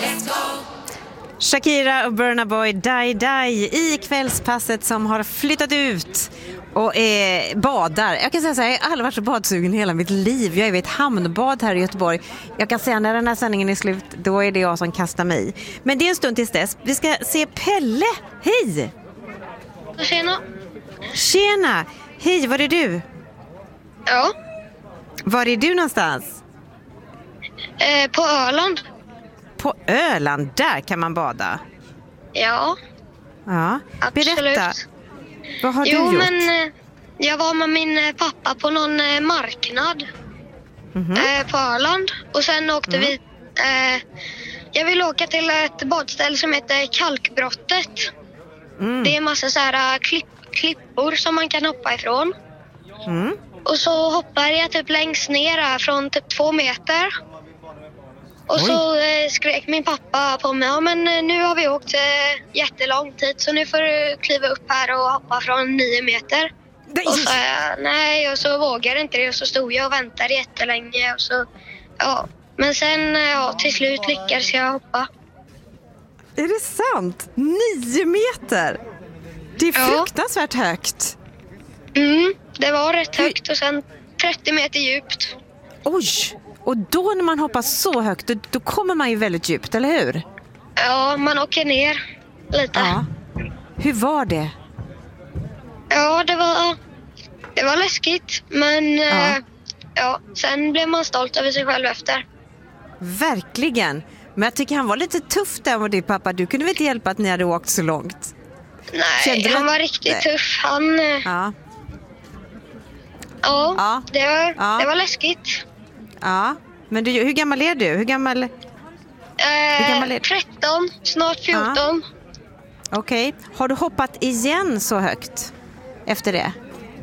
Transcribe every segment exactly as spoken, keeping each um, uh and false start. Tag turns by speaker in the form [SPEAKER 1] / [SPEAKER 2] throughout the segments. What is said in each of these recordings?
[SPEAKER 1] Shakira och Burna Boy, Die Die i kvällspasset som har flyttat ut och eh, badar. Jag kan säga så här, jag har aldrig varit så badsugen i hela mitt liv. Jag är vid ett hamnbad här i Göteborg. Jag kan säga när den här sändningen är slut, då är det jag som kastar mig i. Men det är en stund tills dess. Vi ska se Pelle. Hej!
[SPEAKER 2] Tjena.
[SPEAKER 1] Tjena! Hej, var är du?
[SPEAKER 2] Ja.
[SPEAKER 1] Var är du någonstans?
[SPEAKER 2] Eh, på Öland.
[SPEAKER 1] På Öland, där kan man bada.
[SPEAKER 2] Ja.
[SPEAKER 1] Ja,
[SPEAKER 2] Absolut.
[SPEAKER 1] berätta. Vad har
[SPEAKER 2] jo,
[SPEAKER 1] du gjort?
[SPEAKER 2] men eh, jag var med min eh, pappa på någon eh, marknad
[SPEAKER 1] Mhm.
[SPEAKER 2] eh, på Öland. Och sen åkte
[SPEAKER 1] Mm.
[SPEAKER 2] vi... Eh, jag vill åka till ett badställe som heter Kalkbrottet.
[SPEAKER 1] Mm.
[SPEAKER 2] Det är en massa så här, klipp, klippor som man kan hoppa ifrån.
[SPEAKER 1] Mm.
[SPEAKER 2] Och så hoppar jag typ längst ner här från typ två meter. Och
[SPEAKER 1] Oj.
[SPEAKER 2] så eh, skrek min pappa på mig. Ja, men eh, nu har vi åkt eh, jättelång tid. Så nu får du kliva upp här och hoppa från nio meter.
[SPEAKER 1] Nej.
[SPEAKER 2] Och så sa jag nej, och så vågade inte det. Och så stod jag och väntade jättelänge. Och så, ja. Men sen eh, ja, till slut lyckades jag hoppa.
[SPEAKER 1] Är det sant? Nio meter? Det är
[SPEAKER 2] Ja.
[SPEAKER 1] fruktansvärt högt.
[SPEAKER 2] Mm, det var rätt högt och sen trettio meter djupt.
[SPEAKER 1] Oj! Och då när man hoppar så högt, då, då kommer man ju väldigt djupt, eller hur?
[SPEAKER 2] Ja, man åker ner lite.
[SPEAKER 1] Ja. Hur var det?
[SPEAKER 2] Ja, det var, det var läskigt. Men
[SPEAKER 1] Ja.
[SPEAKER 2] ja. ja, sen blev man stolt över sig själv efter.
[SPEAKER 1] Verkligen. Men jag tycker han var lite tuff där med din pappa. Du kunde väl inte hjälpa att ni hade åkt så långt?
[SPEAKER 2] Nej,
[SPEAKER 1] Kände du
[SPEAKER 2] han
[SPEAKER 1] att-
[SPEAKER 2] var riktigt
[SPEAKER 1] Nej.
[SPEAKER 2] tuff. Han, ja,
[SPEAKER 1] Ja.
[SPEAKER 2] ja,
[SPEAKER 1] Ja.
[SPEAKER 2] Det, var,
[SPEAKER 1] Ja.
[SPEAKER 2] det var läskigt.
[SPEAKER 1] Ja. Men du, hur gammal är du? Hur gammal?
[SPEAKER 2] Eh,
[SPEAKER 1] gammal är du?
[SPEAKER 2] tretton, snart fjorton.
[SPEAKER 1] Okej. Har du hoppat igen så högt efter det?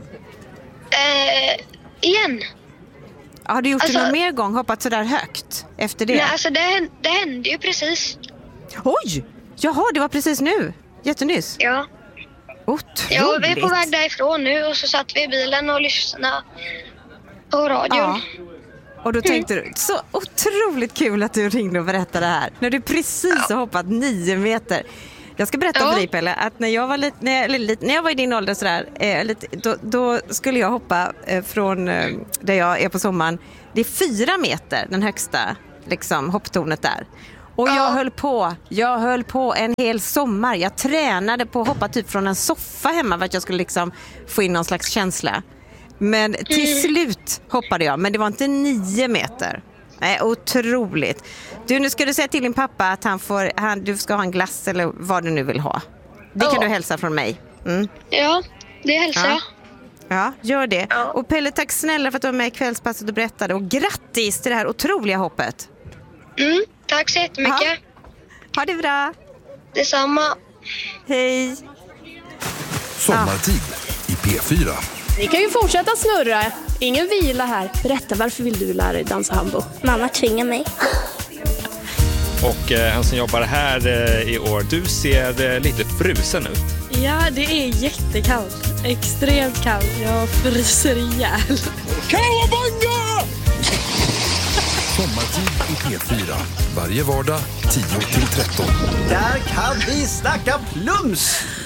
[SPEAKER 2] Eh, igen.
[SPEAKER 1] Har du gjort
[SPEAKER 2] Alltså-
[SPEAKER 1] det någon mer gång? Hoppat så där högt efter det?
[SPEAKER 2] Nej, alltså det, det hände ju precis.
[SPEAKER 1] Oj! Jaha, det var precis nu. Jättenyss.
[SPEAKER 2] Ja.
[SPEAKER 1] Otroligt.
[SPEAKER 2] Ja, vi är på väg därifrån nu och så satt vi i bilen och lyssnade på radion.
[SPEAKER 1] Ja. Och då tänkte du, så otroligt kul att du ringde och berättade det här. När du precis har hoppat nio meter. Jag ska berätta
[SPEAKER 2] Ja.
[SPEAKER 1] för dig, Pelle, att när jag var, lite, när jag, eller lite, när jag var i din ålder sådär, eh, lite, då, då skulle jag hoppa eh, från eh, där jag är på sommaren. Det är fyra meter, den högsta liksom, hopptornet där. Och jag
[SPEAKER 2] Ja.
[SPEAKER 1] höll på, jag höll på en hel sommar. Jag tränade på att hoppa typ från en soffa hemma för att jag skulle liksom få in någon slags känsla. Men till slut hoppade jag, men det var inte nio meter. Nej, otroligt. Du, nu ska du säga till din pappa att han får, han, du ska ha en glass eller vad du nu vill ha. Det kan
[SPEAKER 2] Ja.
[SPEAKER 1] du hälsa från mig. Mm.
[SPEAKER 2] Ja, det hälsar jag.
[SPEAKER 1] Ja. Ja, gör det.
[SPEAKER 2] Ja.
[SPEAKER 1] Och Pelle, tack snälla för att du var med i kvällspasset och berättade. Och grattis till det här otroliga hoppet.
[SPEAKER 2] Mm, tack så jättemycket.
[SPEAKER 1] Ja. Ha det bra.
[SPEAKER 2] Detsamma.
[SPEAKER 1] Hej.
[SPEAKER 3] Sommartid i P fyra.
[SPEAKER 4] Ni kan ju fortsätta snurra. Ingen vila här. Berätta, varför vill du lära dig dansa hambo?
[SPEAKER 5] Mamma tvingar mig.
[SPEAKER 6] Och eh, han som jobbar här eh, i år, du ser eh, lite frusen ut.
[SPEAKER 7] Ja, det är jättekallt. Extremt kallt. Jag fryser ihjäl.
[SPEAKER 3] Kawabanga! Sommartid i P fyra. Varje vardag tio till tretton.
[SPEAKER 8] Där kan vi snacka plums!